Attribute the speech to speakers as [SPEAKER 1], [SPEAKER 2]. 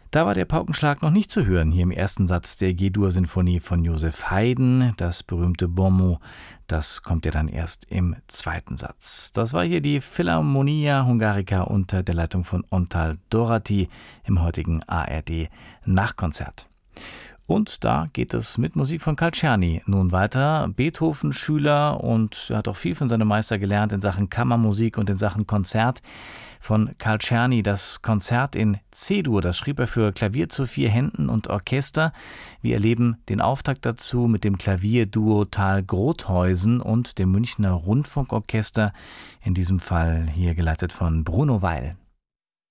[SPEAKER 1] Da war der Paukenschlag noch nicht zu hören, hier im ersten Satz der G-Dur-Sinfonie von Joseph Haydn. Das berühmte Bon mot, das kommt ja dann erst im zweiten Satz. Das war hier die Philharmonia Hungarica unter der Leitung von Ontal Dorati im heutigen ARD-Nachkonzert. Und da geht es mit Musik von Carl Czerny nun weiter. Beethoven-Schüler, und er hat auch viel von seinem Meister gelernt in Sachen Kammermusik und in Sachen Konzert. Von Carl Czerny das Konzert in C-Dur, das schrieb er für Klavier zu 4 Händen und Orchester. Wir erleben den Auftakt dazu mit dem Klavierduo Thalgrotheusen und dem Münchner Rundfunkorchester, in diesem Fall hier geleitet von Bruno Weil.